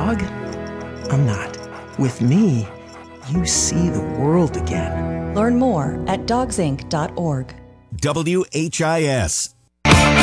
dog? I'm not. With me, you see the world again. Learn more at dogsinc.org. WHIS.